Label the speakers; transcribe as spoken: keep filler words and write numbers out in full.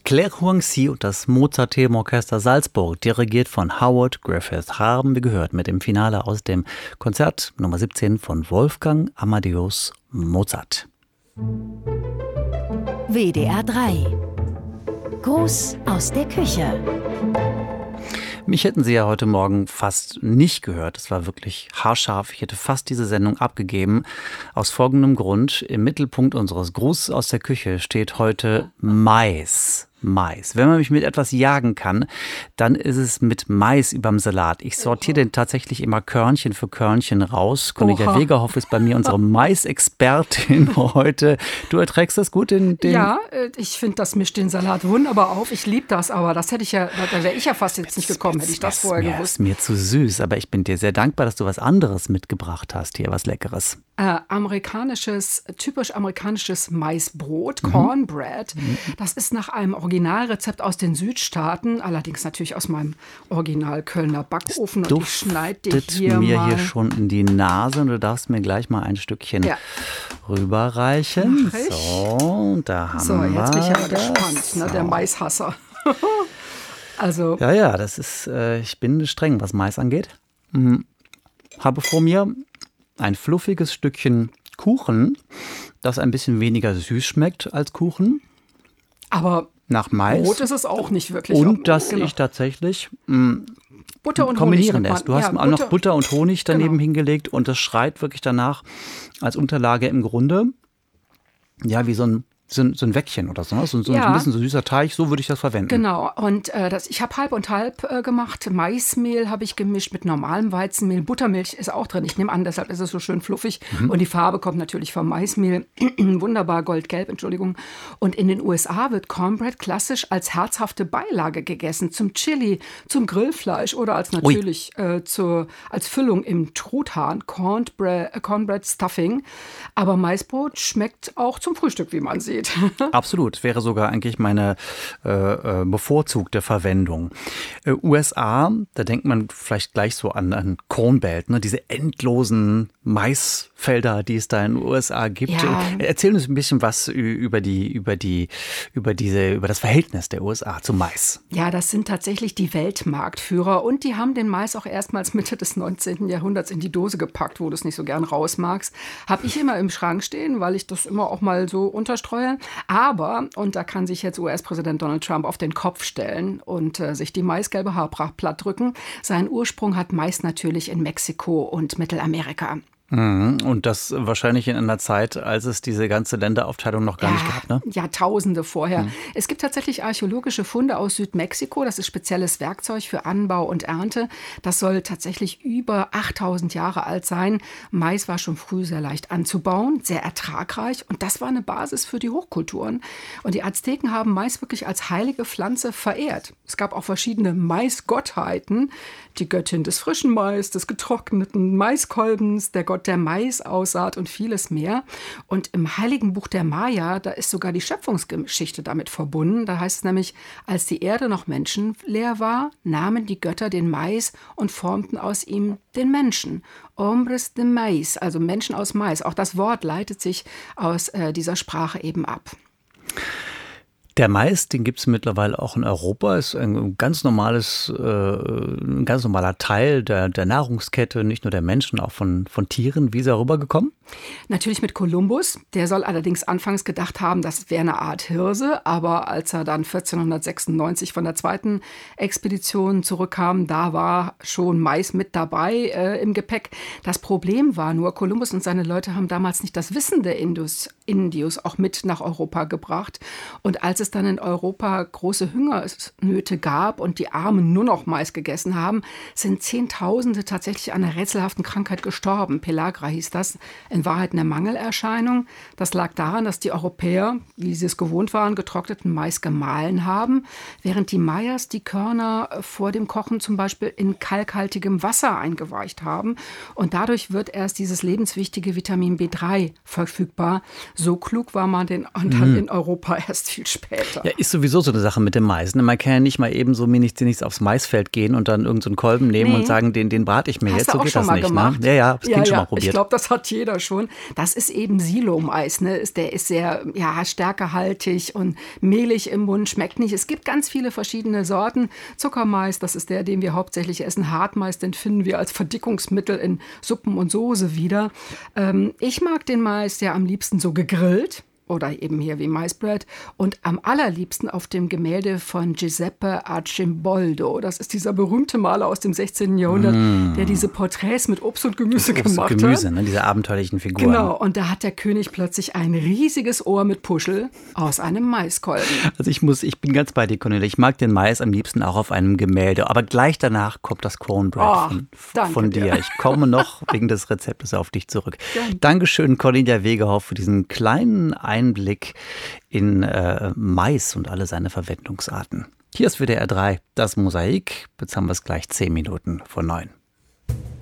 Speaker 1: Claire Huangzi und das Mozart-Themenorchester Salzburg, dirigiert von Howard Griffith, haben wir gehört mit dem Finale aus dem Konzert Nummer siebzehn von Wolfgang Amadeus Mozart.
Speaker 2: W D R drei. Gruß aus der Küche.
Speaker 1: Mich hätten Sie ja heute Morgen fast nicht gehört. Es war wirklich haarscharf. Ich hätte fast diese Sendung abgegeben. Aus folgendem Grund. Im Mittelpunkt unseres Grußes aus der Küche steht heute Mais. Mais. Wenn man mich mit etwas jagen kann, dann ist es mit Mais überm Salat. Ich sortiere den tatsächlich immer Körnchen für Körnchen raus. Cornelia Wegerhoff ist bei mir unsere Mais-Expertin heute. Du erträgst das gut? Den, den
Speaker 3: ja, ich finde, das mischt den Salat wunderbar auf. Ich liebe das, aber das hätte ich ja, da wäre ich ja fast jetzt nicht gekommen, hätte ich das vorher
Speaker 1: mir,
Speaker 3: gewusst.
Speaker 1: Ist mir zu süß, aber ich bin dir sehr dankbar, dass du was anderes mitgebracht hast hier, was Leckeres.
Speaker 3: Äh, amerikanisches, typisch amerikanisches Maisbrot, mhm. Cornbread. Mhm. Das ist nach einem Originalrezept aus den Südstaaten, allerdings natürlich aus meinem Original Kölner Backofen.
Speaker 1: Es
Speaker 3: und ich schneide dir hier
Speaker 1: mir
Speaker 3: mal.
Speaker 1: hier schon in die Nase und du darfst mir gleich mal ein Stückchen ja. rüberreichen. So, da haben
Speaker 3: so,
Speaker 1: wir
Speaker 3: jetzt bin ich aber
Speaker 1: das.
Speaker 3: gespannt, ne, der Maishasser. Also
Speaker 1: ja, ja, das ist, äh, ich bin streng, was Mais angeht. Hm. Habe vor mir ein fluffiges Stückchen Kuchen, das ein bisschen weniger süß schmeckt als Kuchen.
Speaker 3: Aber
Speaker 1: nach Mais.
Speaker 3: Brot ist es auch nicht wirklich.
Speaker 1: Und dass genau. ich tatsächlich mh,
Speaker 3: Butter und
Speaker 1: kombinieren
Speaker 3: Honig
Speaker 1: lässt. Du hast
Speaker 3: ja,
Speaker 1: auch
Speaker 3: Butter.
Speaker 1: noch Butter und Honig daneben
Speaker 3: genau.
Speaker 1: hingelegt und das schreit wirklich danach als Unterlage im Grunde, ja, wie so ein So ein, so ein Weckchen oder so, ne? so, so
Speaker 3: ja.
Speaker 1: ein bisschen so süßer Teig, so würde ich das verwenden.
Speaker 3: Genau, und äh, das, ich habe halb und halb äh, gemacht. Maismehl habe ich gemischt mit normalem Weizenmehl. Buttermilch ist auch drin. Ich nehme an, deshalb ist es so schön fluffig. Mhm. Und die Farbe kommt natürlich vom Maismehl. Wunderbar goldgelb, Entschuldigung. Und in den U S A wird Cornbread klassisch als herzhafte Beilage gegessen. Zum Chili, zum Grillfleisch oder als natürlich äh, zur, als Füllung im Truthahn. Cornbread, äh, Cornbread Stuffing. Aber Maisbrot schmeckt auch zum Frühstück, wie man sieht.
Speaker 1: Absolut, wäre sogar eigentlich meine äh, bevorzugte Verwendung. Äh, U S A, da denkt man vielleicht gleich so an, an Corn Belt, ne? Diese endlosen Maisfelder, die es da in den U S A gibt.
Speaker 3: Ja.
Speaker 1: Erzähl uns ein bisschen was über die, über die, über diese, über das Verhältnis der U S A zum Mais.
Speaker 3: Ja, das sind tatsächlich die Weltmarktführer und die haben den Mais auch erstmals Mitte des neunzehnten Jahrhunderts in die Dose gepackt, wo du es nicht so gern rausmagst. Habe ich immer im Schrank stehen, weil ich das immer auch mal so unterstreue. Aber, und da kann sich jetzt U S-Präsident Donald Trump auf den Kopf stellen und äh, sich die maisgelbe Haarpracht platt drücken. Seinen Ursprung hat Mais natürlich in Mexiko und Mittelamerika.
Speaker 1: Und das wahrscheinlich in einer Zeit, als es diese ganze Länderaufteilung noch gar
Speaker 3: ja,
Speaker 1: nicht gab, ne?
Speaker 3: Jahrtausende vorher. Mhm. Es gibt tatsächlich archäologische Funde aus Südmexiko. Das ist spezielles Werkzeug für Anbau und Ernte. Das soll tatsächlich über achttausend Jahre alt sein. Mais war schon früh sehr leicht anzubauen, sehr ertragreich. Und das war eine Basis für die Hochkulturen. Und die Azteken haben Mais wirklich als heilige Pflanze verehrt. Es gab auch verschiedene Maisgottheiten. Die Göttin des frischen Mais, des getrockneten Maiskolbens, der Gott der Maisaussaat und vieles mehr. Und im Heiligen Buch der Maya, da ist sogar die Schöpfungsgeschichte damit verbunden. Da heißt es nämlich, als die Erde noch menschenleer war, nahmen die Götter den Mais und formten aus ihm den Menschen. Hombres de Mais, also Menschen aus Mais. Auch das Wort leitet sich aus äh, dieser Sprache eben ab.
Speaker 1: Der Mais, den gibt es mittlerweile auch in Europa, ist ein ganz normales, äh, ein ganz normaler Teil der, der Nahrungskette, nicht nur der Menschen, auch von, von Tieren. Wie ist er rübergekommen?
Speaker 3: Natürlich mit Kolumbus. Der soll allerdings anfangs gedacht haben, das wäre eine Art Hirse. Aber als er dann vierzehnhundertsechsundneunzig von der zweiten Expedition zurückkam, da war schon Mais mit dabei äh, im Gepäck. Das Problem war nur, Kolumbus und seine Leute haben damals nicht das Wissen der Indus, Indios auch mit nach Europa gebracht. Und als es dann in Europa große Hungersnöte gab und die Armen nur noch Mais gegessen haben, sind Zehntausende tatsächlich an einer rätselhaften Krankheit gestorben. Pelagra hieß das. In Wahrheit eine Mangelerscheinung. Das lag daran, dass die Europäer, wie sie es gewohnt waren, getrockneten Mais gemahlen haben, während die Mayas die Körner vor dem Kochen zum Beispiel in kalkhaltigem Wasser eingeweicht haben. Und dadurch wird erst dieses lebenswichtige Vitamin B drei verfügbar. So klug war man denn dann in Europa erst viel später. später.
Speaker 1: Ja, ist sowieso so eine Sache mit dem Mais. Man kann ja nicht mal eben so mini-zinis aufs Maisfeld gehen und dann irgendeinen so Kolben nehmen nee. und sagen, den, den brate ich mir
Speaker 3: Hast
Speaker 1: jetzt.
Speaker 3: du
Speaker 1: So
Speaker 3: auch
Speaker 1: geht
Speaker 3: schon
Speaker 1: das
Speaker 3: mal
Speaker 1: nicht.
Speaker 3: Gemacht?
Speaker 1: Ne? Ja, ja, das
Speaker 3: ja,
Speaker 1: Kind
Speaker 3: ja.
Speaker 1: schon mal probiert.
Speaker 3: Ich glaube, das hat jeder schon. Das ist eben Silo-Mais. Ne? Der ist sehr ja, stärkehaltig und mehlig im Mund, schmeckt nicht. Es gibt ganz viele verschiedene Sorten. Zuckermais, das ist der, den wir hauptsächlich essen. Hartmais, den finden wir als Verdickungsmittel in Suppen und Soße wieder. Ähm, ich mag den Mais ja am liebsten so gegrillt. Oder eben hier wie Maisbread. Und am allerliebsten auf dem Gemälde von Giuseppe Arcimboldo. Das ist dieser berühmte Maler aus dem sechzehnten Jahrhundert, mm. der diese Porträts mit Obst und Gemüse
Speaker 1: Obst
Speaker 3: gemacht
Speaker 1: und Gemüse,
Speaker 3: hat.
Speaker 1: Ne, diese abenteuerlichen Figuren.
Speaker 3: Genau, und da hat der König plötzlich ein riesiges Ohr mit Puschel aus einem Maiskolben.
Speaker 1: Also ich muss, ich bin ganz bei dir, Cornelia. Ich mag den Mais am liebsten auch auf einem Gemälde. Aber gleich danach kommt das Cornbread
Speaker 3: oh,
Speaker 1: von, von dir.
Speaker 3: dir.
Speaker 1: Ich komme noch wegen des Rezeptes auf dich zurück.
Speaker 3: Gerne.
Speaker 1: Dankeschön, Cornelia Wegehoff, für diesen kleinen Einblick in äh, Mais und alle seine Verwendungsarten. Hier ist W D R drei, das Mosaik. Jetzt haben wir es gleich zehn Minuten vor neun.